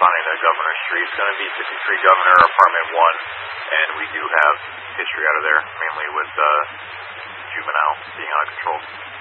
corresponding to Governor Street. It's going to be 53 Governor, Apartment 1, and we do have history out of there, mainly with juvenile being out of control.